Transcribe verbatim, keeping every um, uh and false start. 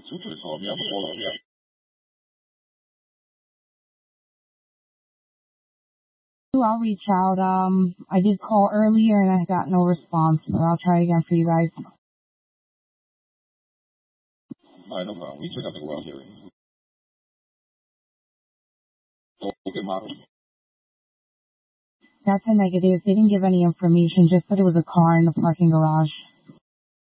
Who could have called me? I'm gonna call you. I'll reach out. Um, I did call earlier and I got no response, but I'll try again for you guys. All right, no problem. We check out the garage area. Okay, model. That's a negative. They didn't give any information, just that it was a car in the parking garage.